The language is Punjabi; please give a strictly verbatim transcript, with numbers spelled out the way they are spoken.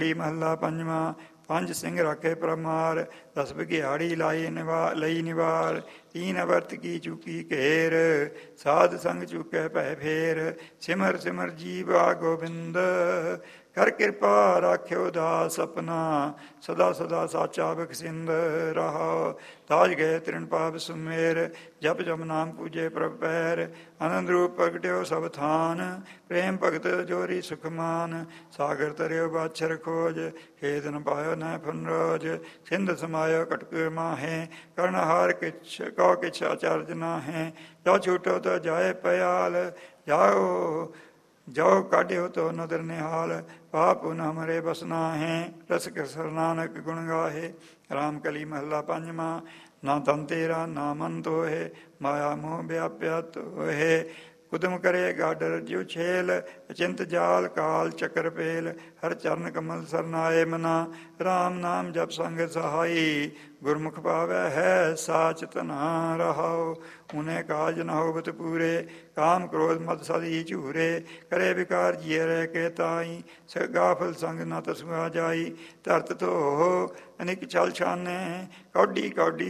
ਮਹੱਲਾ ਪੰਜਵਾਂ। ਪੰਜ ਸਿੰਘ ਰਾਖੇ ਪਰਮਾਰ, ਦਸ ਬਘਿਆੜੀ ਲਾਈ ਨਿਵਾ ਲਈ ਨਿਵਾਰ। ਤੀਨ ਅਵਰਤ ਕੀ ਚੁਕੀ ਘੇਰ, ਸਾਧ ਸੰਗ ਚੁਕੇ ਭੈ ਫੇਰ। ਸਿਮਰ ਸਿਮਰ ਜੀਵਾ ਗੋਬਿੰਦ, ਕਰ ਕਿਰਪਾ ਰਾਖਿਓ ਦਾਸ ਆਪਣਾ। ਸਦਾ ਸਦਾ ਸਾਚਾ ਬਖਸ਼ਿੰਦ ਰਹਾਉ। ਤਾਜ ਗਏ ਤ੍ਰਿਣ ਪਾਪ ਸੁਮੇਰ, ਜਪ ਜਪ ਨਾਮ ਪੂਜੇ ਪ੍ਰਭ ਪੈਰ। ਆਨੰਦ ਰੂਪ ਪ੍ਰਗਟਿਓ ਸਭ ਥਾਨ, ਪ੍ਰੇਮ ਭਗਤ ਜੋਰੀ ਸੁਖਮਾਨ। ਸਾਗਰ ਤਰਿਓ ਬਾਛਰ ਖੋਜ, ਖੇਦ ਨ ਪਾਇਓ ਨੈ ਫਨਰੋਜ। ਸਿੰਧ ਸਮਾਇਓ ਕਟਕ ਮਾਹੇ, ਕਰਨਹਾਰ ਕਿਛ ਕਉ ਕਿਛ ਅਚਰਜ ਨਾਹੇ। ਜੋ ਛੂਟੋ ਤੋ ਜਾਏ ਪਿਆਲ, ਜਾਓ ਜਾਓ ਕਾਢਿਓ ਤੋ ਨਦਰ ਨਿਹਾਲ। ਪਾਪ ਪੁਨ ਹਮਰੇ ਬਸ ਨਾਹੇ, ਰਸਿਕ ਸਰ ਨਾਨਕ ਗੁਣ ਗਾਹੇ। ਰਾਮ ਕਲੀ ਮਹੱਲਾ ਪੰਜਵਾਂ। ਨਾ ਤਨ ਤੇਰਾ ਨਾ ਮਨ ਤੋਹੇ, ਮਾਇਆ ਮੋਹ ਵਿਆਪਿਆ ਤੋਹੇ। ਕੁਦਮ ਕਰੇ ਗਾਡਰ ਜਿਉ ਛੇਲ, ਅਚਿੰਤ ਜਾਲ ਕਾਲ ਚੱਕਰ ਪੇਲ। ਹਰ ਚਰਨ ਕਮਲ ਸਰਨਾਏ ਮਨਾ, ਰਾਮ ਨਾਮ ਜਪ ਸੰਗ ਸਹਾਈ। ਗੁਰਮੁਖ ਪਾਵੈ ਹੈ ਸਾਚ ਧਨਾ ਰਹਾਉ। ਊਨੇ ਕਾਜ ਨ ਹੋਵਤ ਪੂਰੇ, ਕਾਮ ਕ੍ਰੋਧ ਮਦ ਸਦ ਹੀ ਝੂਰੇ। ਕਰੇ ਵਿਕਾਰ ਜੀਅ ਰਹਿ ਕੇ ਤਾਈ, ਗਾਫਲ ਸੰਗ ਨ ਤਸੁਆ ਜਾਈ। ਧਰਤ ਧੋ ਅਨਿਕ ਛਲ ਛਾਨੇ, ਕੌਡੀ ਕੌਡੀ